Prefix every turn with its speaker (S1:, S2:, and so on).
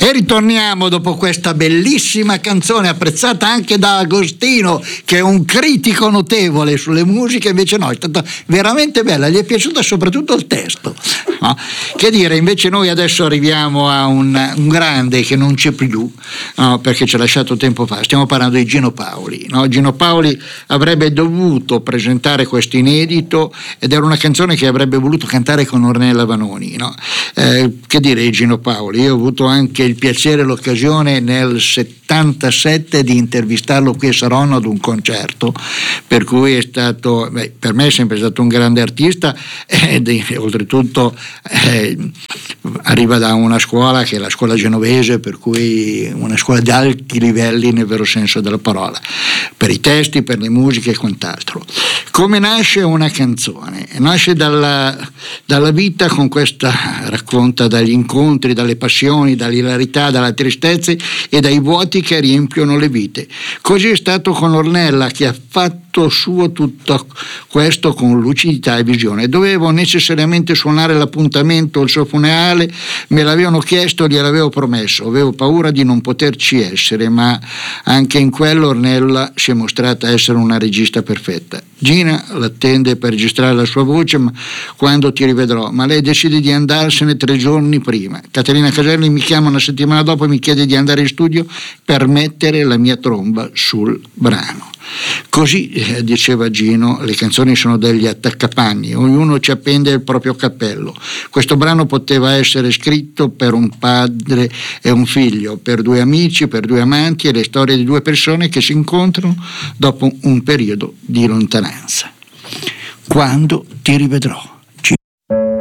S1: E ritorniamo dopo questa bellissima canzone, apprezzata anche da Agostino, che è un critico notevole sulle musiche. Invece no, è stata veramente bella, gli è piaciuto soprattutto il testo, no? Che dire, invece noi adesso arriviamo a un grande che non c'è più, no, perché ci ha lasciato tempo fa. Stiamo parlando di Gino Paoli, no? Gino Paoli avrebbe dovuto presentare questo inedito ed era una canzone che avrebbe voluto cantare con Ornella Vanoni, no? Che dire di Gino Paoli? Io ho avuto anche il piacere e l'occasione nel 77 di intervistarlo qui a Saronno ad un concerto, per cui è stato, per me è sempre stato un grande artista ed oltretutto arriva da una scuola che è la scuola genovese, per cui una scuola di alti livelli nel vero senso della parola, per i testi, per le musiche e quant'altro. Come nasce una canzone? Nasce dalla vita, con questa racconta dagli incontri, dalle passioni, dall'ilarità, dalle tristezze e dai vuoti che riempiono le vite. Così è stato con Ornella, che ha fatto suo tutto questo con lucidità e visione. Dovevo necessariamente suonare l'appuntamento, il suo funerale, me l'avevano chiesto, gliel'avevo promesso, avevo paura di non poterci essere, ma anche in quello Ornella si è mostrata essere una regista perfetta. Gina l'attende per registrare la sua voce, ma quando ti rivedrò, ma lei decide di andarsene 3 giorni prima. Caterina Caselli mi chiama una settimana dopo e mi chiede di andare in studio per mettere la mia tromba sul brano. Così, diceva Gino, le canzoni sono degli attaccapanni, ognuno ci appende il proprio cappello. Questo brano poteva essere scritto per un padre e un figlio, per 2 amici, per 2 amanti, e le storie di 2 persone che si incontrano dopo un periodo di lontananza. Quando ti rivedrò.